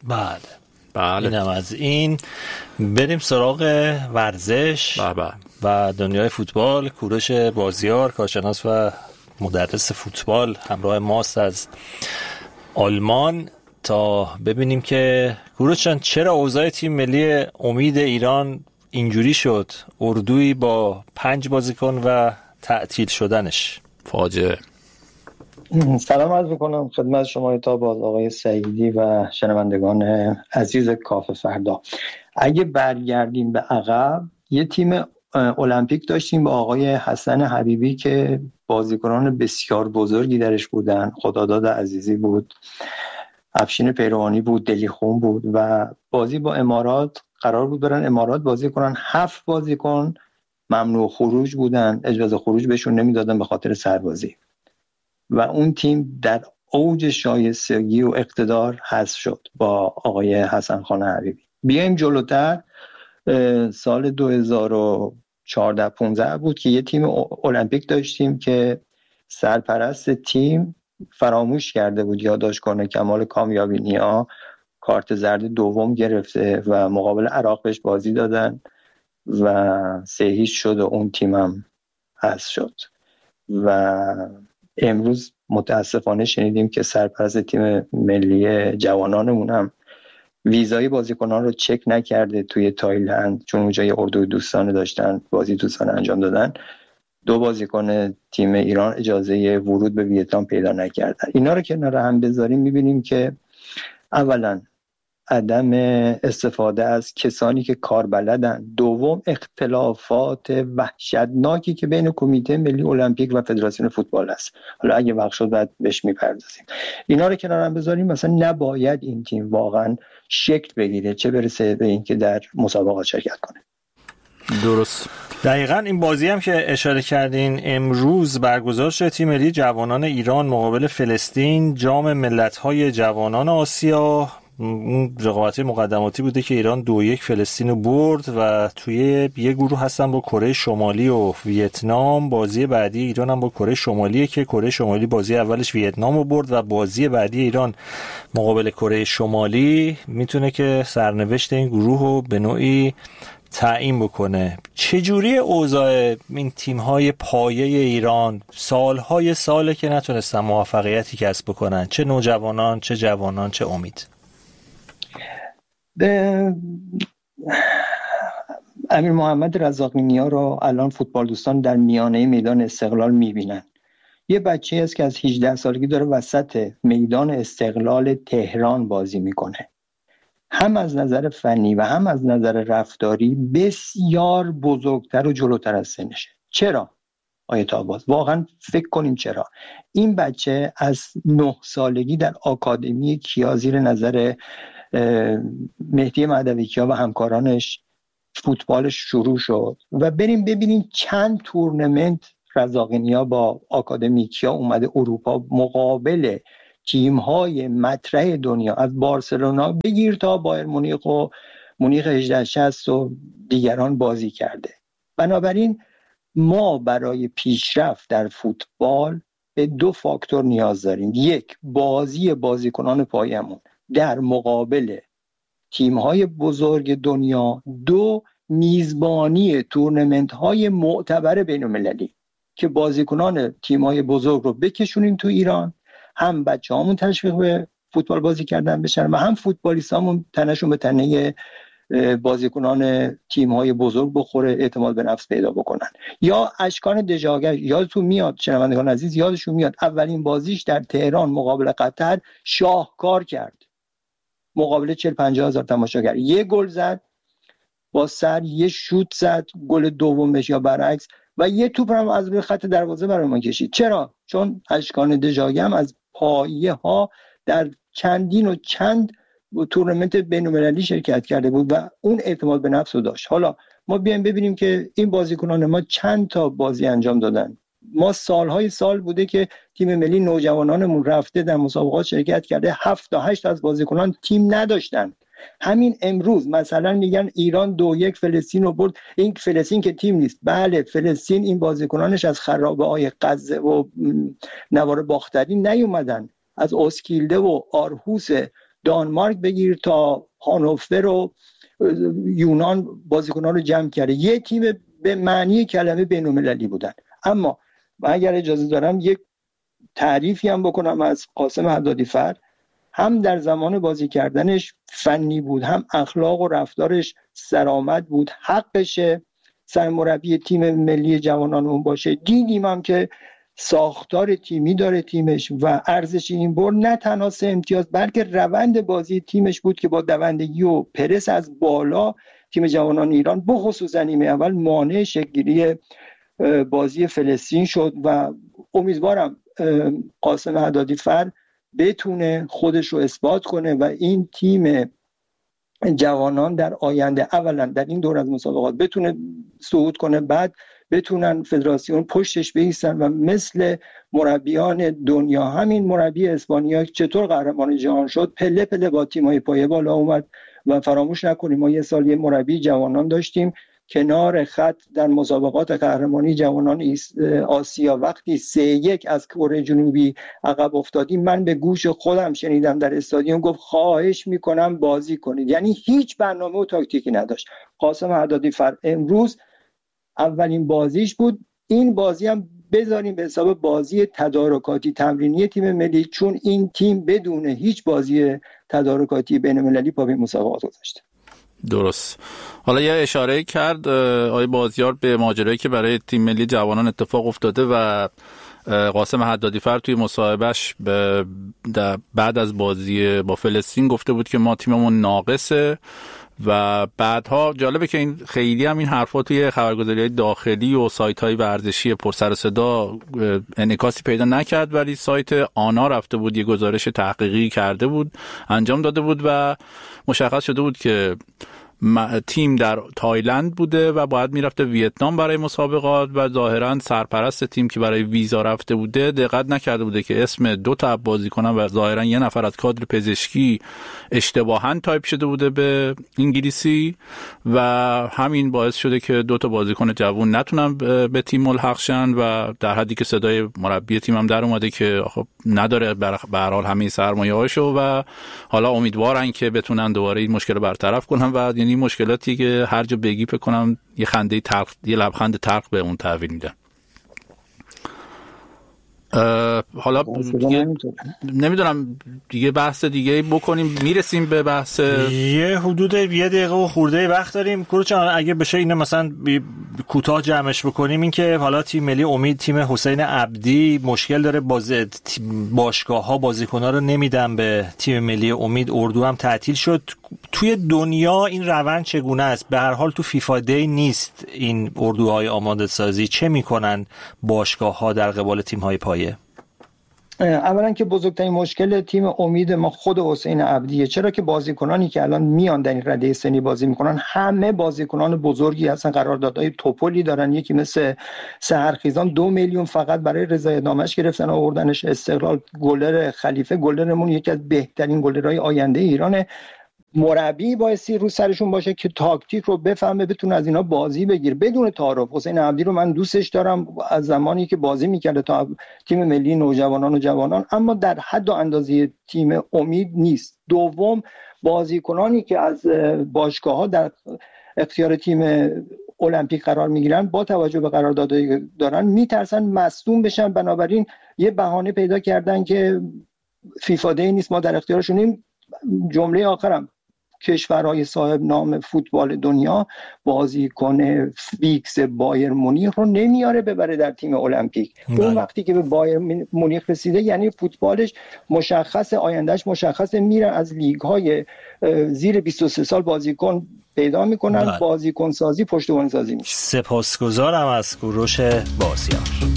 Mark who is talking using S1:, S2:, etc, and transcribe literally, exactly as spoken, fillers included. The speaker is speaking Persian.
S1: بله
S2: بله.
S1: اینم از این. بریم سراغ ورزش
S2: بله.
S1: و دنیای فوتبال. کوروش بازیار، کارشناس و مدرس فوتبال، همراه ماست از آلمان تا ببینیم که کوروش جان چرا اوضاع تیم ملی امید ایران اینجوری شد، اردویی با پنج بازیکن و تعطیل شدنش.
S2: فاجعه.
S3: سلام عرض میکنم خدمت شما تا باز آقای سعیدی و شنوندگان عزیز کافه فردا. اگه برگردیم به عقب، یه تیم المپیک داشتیم با آقای حسن حبیبی که بازیکنان بسیار بزرگی درش بودن. خداداد عزیزی بود، افشین پیروانی بود، دلیخون بود و بازی با امارات قرار بود برن امارات بازی کنن. هفت بازیکن ممنوع خروج بودن، اجازه خروج بهشون نمیدادن به خاطر سربازی و اون تیم در اوج شایستگی و اقتدار حذف شد با آقای حسن خان حبیبی. بیایم جلوتر، سال دو هزار و چهارده پانزده بود که یه تیم المپیک داشتیم که سرپرست تیم فراموش کرده بود یادداشت کنه کمال کامیابی نیا کارت زرد دوم گرفته و مقابل عراق بهش بازی دادن و سه هیچ شد و اون تیمم حذف شد. و امروز متاسفانه شنیدیم که سرپرست تیم ملی جوانانمون هم ویزای بازیکنان رو چک نکرده توی تایلند، چون اونجا یه اردوی دوستانه داشتن بازی دوستانه انجام دادن. دو بازیکن تیم ایران اجازه ورود به ویتنام پیدا نکردن. اینا رو کنار هم بذاریم میبینیم که اولا عدم استفاده از کسانی که کار بلدن، دوم اختلافات وحشتناکی که بین کمیته ملی المپیک و فدراسیون فوتبال است. حالا اگه وقت شد بعد بهش میپردازیم. اینا رو کنار هم بذاریم، مثلا نباید این تیم واقعا شکل بگیره، چه برسه به این که در مسابقات شرکت کنه.
S2: درست.
S1: دقیقاً این بازی هم که اشاره کردین امروز برگزار شد، تیم ملی جوانان ایران مقابل فلسطین، جام ملت‌های جوانان آسیا. اون رقابت مقدماتی بوده که ایران دو یک فلسطین رو برد و توی یه گروه هستن با کره شمالی و ویتنام. بازی بعدی ایران هم با کره شمالیه که کره شمالی بازی اولش ویتنام رو برد و بازی بعدی ایران مقابل کره شمالی میتونه که سرنوشت این گروه رو به نوعی تعیین بکنه. چجوری اوضاع این تیم‌های پایه ایران؟ سالهای ساله که نتونستن موفقیتی کسب بکنن، چه نوجوانان چه جوانان چه امید.
S3: به امیر محمد رزاقی نیا رو الان فوتبال دوستان در میانه میدان استقلال میبینن. یه بچه هست که از هجده سالگی داره وسط میدان استقلال تهران بازی میکنه. هم از نظر فنی و هم از نظر رفتاری بسیار بزرگتر و جلوتر از سنشه. چرا؟ آیت آباز واقعا فکر کنیم چرا. این بچه از نه سالگی در آکادمی کیا زیر نظر مهدی مهدوی کیا و همکارانش فوتبالش شروع شد و بریم ببینیم چند تورنمنت رزاقی نیا با آکادمی کیا اومده اروپا مقابل تیم‌های مطرح دنیا، از بارسلونا بگیر تا بایر مونیخ و مونیخ هجده شصت و دیگران بازی کرده. بنابراین ما برای پیشرفت در فوتبال به دو فاکتور نیاز داریم. یک، بازی بازیکنان پایمون در مقابل تیم‌های بزرگ دنیا. دو، میزبانی تورنمنت‌های معتبر بین‌المللی که بازیکنان تیم‌های بزرگ رو بکشونیم تو ایران، هم بچه‌هامون تشویق به فوتبال بازی کردن بشن و هم فوتبالیستامون تنشون به تنه بازیکنان تیم‌های بزرگ بخوره، اعتماد به نفس پیدا بکنن. یا اشکان دژاگر، یادتون میاد شنوندگان عزیز، یادشون میاد اولین بازیش در تهران مقابل قطر شاهکار کرد، مقابل چهل پنجاه هزار تماشاگر، یه گل زد با سر، یه شوت زد گل دومش یا برعکس، و یه توپ هم از روی خط دروازه برای ما کشید. چرا؟ چون اشکان دژاگر هم از پایه ها در چندین و چند تورنمنت بین‌المللی شرکت کرده بود و اون اعتماد به نفس رو داشت. حالا ما بیایم ببینیم که این بازیکنان ما چند تا بازی انجام دادن. ما سالهای سال بوده که تیم ملی نوجوانانمون رفته در مسابقات شرکت کرده، هفت تا هشت از بازیکنان تیم نداشتن. همین امروز مثلا میگن ایران دو یک فلسطین رو برد. این فلسطین که تیم نیست. بله فلسطین این بازیکنانش از خرابه‌های غزه و نوار باختری نیومدن، از اسکیلده و آرهوس دانمارک بگیر تا هانوفر و یونان بازیکنان رو جمع کرده. یه تیم به معنی کلمه بین‌المللی بودن. اما من اگر اجازه دارم یک تعریفی هم بکنم از قاسم حدادی‌فر، هم در زمان بازی کردنش فنی بود، هم اخلاق و رفتارش سرآمد بود، حقشه سرمربی تیم ملی جوانان اون باشه. دیدیم هم که ساختار تیمی داره تیمش و ارزش این برد نه تنها سه امتیاز بلکه روند بازی تیمش بود که با دوندگی و پرس از بالا تیم جوانان ایران به خصوص نیمه اول مانع شکل‌گیری بازی فلسطین شد و امیدوارم قاسم حدادی‌فر بتونه خودش رو اثبات کنه و این تیم جوانان در آینده اولا در این دور از مسابقات بتونه صعود کنه، بعد بتونن فدراسیون پشتش بایستن و مثل مربیان دنیا، همین مربی اسپانیا چطور قهرمان جهان شد، پله پله با تیم‌های پایه بالا اومد. و فراموش نکنیم ما یه سال یه مربی جوانان داشتیم کنار خط در مسابقات قهرمانی جوانان آسیا وقتی سه یک از کره جنوبی عقب افتادیم، من به گوش خودم شنیدم در استادیوم گفت خواهش میکنم بازی کنید. یعنی هیچ برنامه و تاکتیکی نداشت. قاسم حدادی‌فر امروز اولین بازیش بود. این بازی هم بذاریم به حساب بازی تدارکاتی تمرینی تیم ملی، چون این تیم بدون هیچ بازی تدارکاتی بین‌المللی پا به مسابقات گذاشته.
S2: درست. حالا یه اشاره کرد آقای بازیار به ماجرایی که برای تیم ملی جوانان اتفاق افتاده و قاسم حدادی‌فر توی مصاحبهش بعد از بازی با فلسطین گفته بود که ما تیممون ناقصه و بعدها جالبه که این خیلی هم این حرفا توی خبرگزاری‌های داخلی و سایت‌های ورزشی پر سر و صدا انعکاسی پیدا نکرد، ولی سایت آنا رفته بود یه گزارش تحقیقی کرده بود، انجام داده بود و مشخص شده بود که تیم در تایلند بوده و باید میرفته ویتنام برای مسابقات و ظاهرا سرپرست تیم که برای ویزا رفته بوده دقت نکرده بوده که اسم دو تا بازیکنان و ظاهرا یه نفر از کادر پزشکی اشتباهاً تایپ شده بوده به انگلیسی و همین باعث شده که دو تا بازیکن جوان نتونن به تیم ملحق شن و در حدی که صدای مربی تیم هم در اومده که خب نداره به هر حال همه سرمایه‌هاشو و حالا امیدوارن که بتونن دوباره این مشکل رو برطرف کنن و یعنی مشکلاتی که هر جا بگی فکر کنم یه خنده تلخ یه لبخند تلخ به اون تحویل میدن. حالا دیگه نمیدونم دیگه بحث دیگه بکنیم، میرسیم به بحث
S1: یه حدود یه دقیقه و خورده وقت داریم. کوروچان اگه بشه اینو مثلا کوتاه جمعش بکنیم، این که حالا تیم ملی امید تیم حسین عبدی مشکل داره، باز باشگاه‌ها بازیکن‌ها رو نمیدن به تیم ملی امید، اردو هم تعطیل شد. توی دنیا این روند چگونه است؟ به هر حال تو فیفا دی نیست این اردوهای آماده سازی، چه میکنن باشگاه‌ها در قبال تیم‌های پایه؟
S3: اولا که بزرگترین مشکل تیم امید ما خود حسین عبدیه، چرا که بازیکنانی که الان میان در این رده سنی بازی میکنن همه بازیکنان بزرگی هستن، قراردادهای توپلی دارن. یکی مثل سحرخیزان دو میلیون فقط برای رضایت نامش گرفتن آوردنش استقلال. گلر خلیفه گلرمون یکی از بهترین گلرهای آینده ایرانه. مربی بایستی رو سرشون باشه که تاکتیک رو بفهمه، بتونه از اینا بازی بگیره بدون تعارف. حسین عبدی رو من دوستش دارم از زمانی که بازی میکرده تا تیم ملی نوجوانان و جوانان، اما در حد و اندازه تیم امید نیست. دوم، بازیکنانی که از باشگاه‌ها در اختیار تیم المپیک قرار میگیرن با توجه به قراردادی دارن میترسن مصدوم بشن، بنابراین یه بهانه پیدا کردن که فیفا دی نیست، ما در اختیارشونیم. جمله آخرم، کشورهای صاحب نام فوتبال دنیا بازیکن فیکس بایر مونیخ رو نمیاره ببره در تیم المپیک. اون وقتی که به بایر مونیخ رسیده یعنی فوتبالش مشخص، آیندهش مشخصه، میره از لیگ‌های زیر بیست و سه سال بازیکن پیدا میکنن، بازیکن سازی پشتیبانی سازی میشه.
S1: سپاسگزارم از کوروش بازیار.